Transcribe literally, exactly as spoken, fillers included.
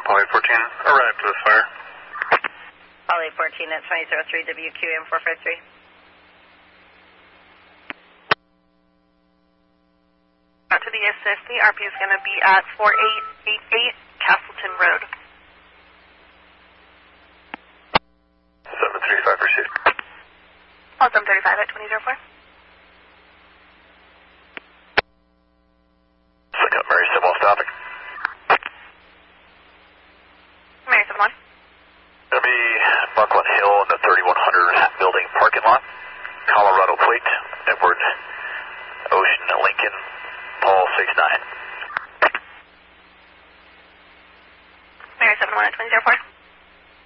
Polly fourteen, arrived to this fire. Polly fourteen at twenty oh three W Q M four five three. To the assist, the R P is going to be at four eight eight eight Castleton Road. seven three five received. Oh, seven thirty-five at twenty oh four. Second up, Mary seven one stopping. Mary seven one. Going to be Buckland Hill in the thirty-one hundred building parking lot. Colorado plate, Edward Ocean Lincoln. Paul six nine. Mary seven one at twenty oh four.